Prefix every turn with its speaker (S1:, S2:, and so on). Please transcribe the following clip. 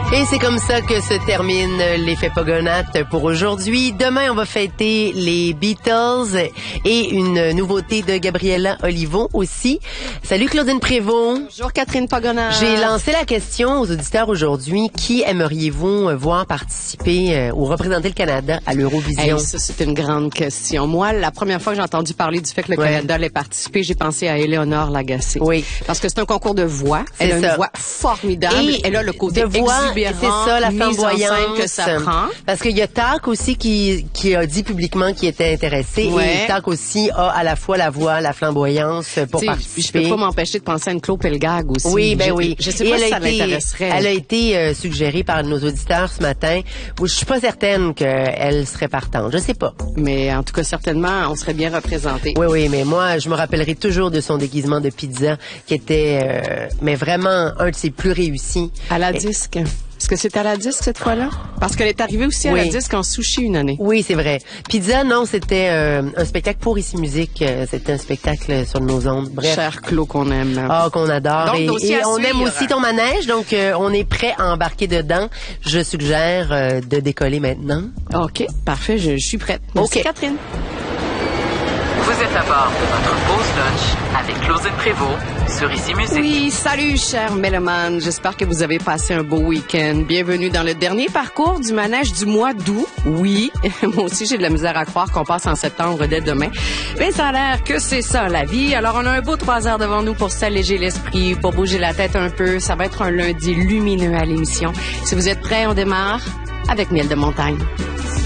S1: Et c'est comme ça que se termine l'effet Pogonates pour aujourd'hui. Demain, on va fêter les Beatles et une nouveauté de Gabriella Olivo aussi. Salut Claudine Prévost.
S2: Bonjour Catherine Pogonat.
S1: J'ai lancé la question aux auditeurs aujourd'hui. Qui aimeriez-vous voir participer ou représenter le Canada à l'Eurovision?
S2: Hey, ça, c'est une grande question. Moi, la première fois que j'ai entendu parler du fait que le Canada allait participer, j'ai pensé à Éléonore Lagacé.
S1: Oui.
S2: Parce que c'est un concours de voix. Elle a une voix formidable. Et elle a le côté exubérant.
S1: C'est ça, la flamboyance
S2: que ça prend.
S1: Parce qu'il y a Tac aussi qui a dit publiquement qu'il était intéressé.
S2: Ouais.
S1: Et Tac aussi a à la fois la voix, la flamboyance pour participer.
S2: Je peux pas m'empêcher de penser à une Claude Pelgag aussi.
S1: Oui, ben oui.
S2: Je sais pas si ça l'intéresserait.
S1: Elle a été suggérée par nos auditeurs ce matin. Je suis pas certaine qu'elle serait partante. Je sais pas.
S2: Mais en tout cas, certainement, on serait bien représentés.
S1: Oui, mais moi, je me rappellerai toujours de son déguisement de pizza qui était, mais vraiment un de ses plus réussis.
S2: À la disque. Est-ce que c'est à la disque cette fois-là? Parce qu'elle est arrivée aussi à la disque en sushi une année.
S1: Oui, c'est vrai. Pizza, non, c'était un spectacle pour Ici Musique. C'était un spectacle sur nos ondes. Bref.
S2: Cher Claude qu'on aime.
S1: Ah, qu'on adore.
S2: Donc,
S1: et on aime aussi ton manège, donc on est prêt à embarquer dedans. Je suggère de décoller maintenant.
S2: OK, parfait, je suis prête. Merci, Catherine.
S3: Vous êtes à bord de votre pause lunch avec Claudine Prévost sur Ici Musique.
S2: Oui, salut chers mélomanes. J'espère que vous avez passé un beau week-end. Bienvenue dans le dernier parcours du manège du mois d'août. Oui, moi aussi j'ai de la misère à croire qu'on passe en septembre dès demain. Mais ça a l'air que c'est ça la vie. Alors on a un beau 3 heures devant nous pour s'alléger l'esprit, pour bouger la tête un peu. Ça va être un lundi lumineux à l'émission. Si vous êtes prêts, on démarre avec Miel de Montagne.